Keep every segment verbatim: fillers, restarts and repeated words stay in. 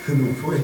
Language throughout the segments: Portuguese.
Não foi?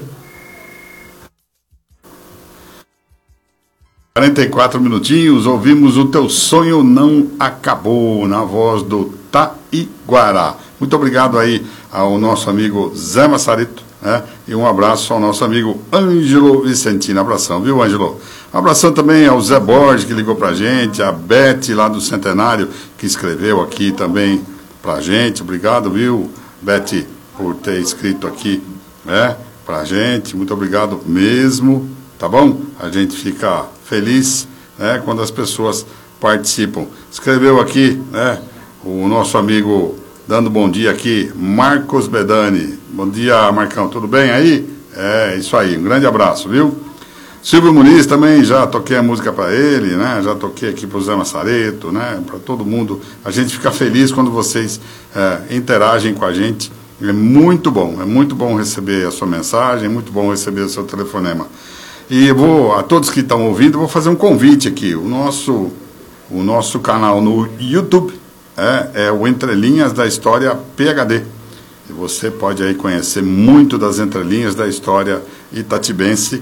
quarenta e quatro minutinhos, ouvimos O Teu Sonho Não Acabou, na voz do Taiguara. Muito obrigado aí ao nosso amigo Zé Massarito, né? E um abraço ao nosso amigo Ângelo Vicentino. Abração, viu, Ângelo? Um abração também ao Zé Borges, que ligou pra gente, a Beth, lá do Centenário, que escreveu aqui também pra gente. Obrigado, viu, Beth, por ter escrito aqui, né, pra gente. Muito obrigado mesmo, tá bom? A gente fica feliz, né, quando as pessoas participam. Escreveu aqui, né, o nosso amigo, dando bom dia aqui, Marcos Bedani. Bom dia, Marcão, tudo bem aí? É, isso aí, um grande abraço, viu? Silvio Muniz também, já toquei a música para ele, né, já toquei aqui para o Zé Massareto, né, para todo mundo. A gente fica feliz quando vocês é, interagem com a gente. É muito bom, é muito bom receber a sua mensagem, é muito bom receber o seu telefonema. E vou, a todos que estão ouvindo, vou fazer um convite aqui. O nosso, o nosso canal no YouTube é, é o Entrelinhas da História P H D. E você pode aí conhecer muito das entrelinhas da história itatibense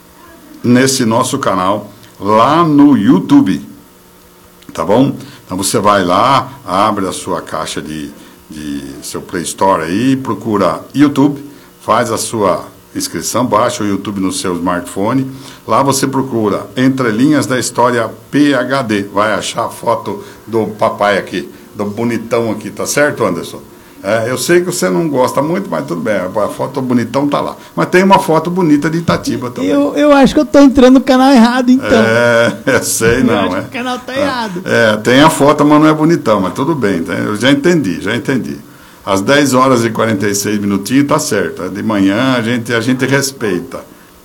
nesse nosso canal, lá no YouTube. Tá bom? Então você vai lá, abre a sua caixa de, de seu Play Store aí, procura YouTube, faz a sua inscrição, baixa o YouTube no seu smartphone. Lá você procura Entrelinhas da História P H D. Vai achar a foto do papai aqui, do bonitão aqui, tá certo, Anderson? É, eu sei que você não gosta muito, mas tudo bem, a foto bonitão tá lá. Mas tem uma foto bonita de Itatiba também. Eu, eu acho que eu tô entrando no canal errado, então. É, eu sei, eu não. Acho é. que o canal tá é, errado. É, tem a foto, mas não é bonitão, mas tudo bem, tá? Eu já entendi, já entendi. Às dez horas e quarenta e seis minutinhos tá certo. De manhã a gente, a gente respeita.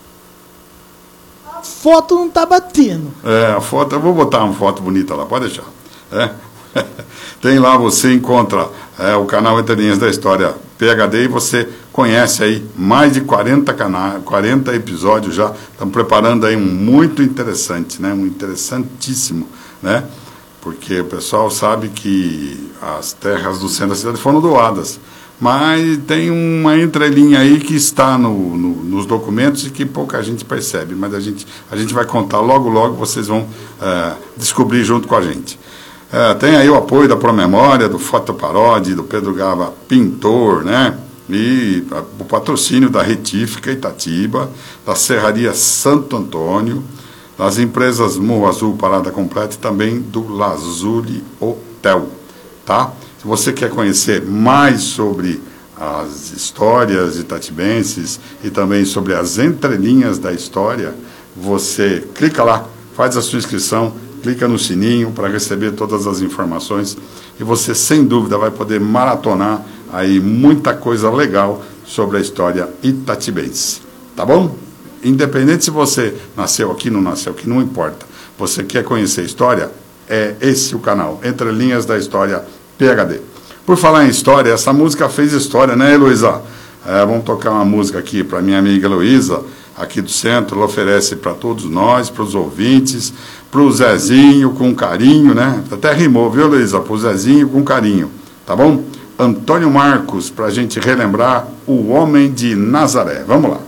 A foto não tá batendo. É, a foto, eu vou botar uma foto bonita lá, pode deixar. É. Tem lá, você encontra é, o canal Entrelinhas da História P H D e você conhece aí mais de quarenta canais, quarenta episódios já. Estamos preparando aí um muito interessante, né? Um interessantíssimo, né? Porque o pessoal sabe que as terras do centro da cidade foram doadas, mas tem uma entrelinha aí que está no, no, nos documentos e que pouca gente percebe, mas a gente, a gente vai contar logo, logo, vocês vão é, descobrir junto com a gente. É, tem aí o apoio da Promemória, do Fotoparódia, do Pedro Gava Pintor, né? E a, o patrocínio da Retífica Itatiba, da Serraria Santo Antônio, das empresas Morro Azul Parada Completa e também do Lazuli Hotel, tá? Se você quer conhecer mais sobre as histórias itatibenses e também sobre as entrelinhas da história, você clica lá, faz a sua inscrição, clica no sininho para receber todas as informações e você, sem dúvida, vai poder maratonar aí muita coisa legal sobre a história itatibense, tá bom? Independente se você nasceu aqui, não nasceu aqui, não importa. Você quer conhecer a história? É esse o canal, Entrelinhas da História P H D. Por falar em história, essa música fez história, né, Heloísa? É, vamos tocar uma música aqui para minha amiga Heloísa, aqui do centro. Ela oferece para todos nós, para os ouvintes, para o Zezinho com carinho, né? Até rimou, viu, Heloísa? Para o Zezinho com carinho, tá bom? Antônio Marcos, para a gente relembrar o homem de Nazaré. Vamos lá.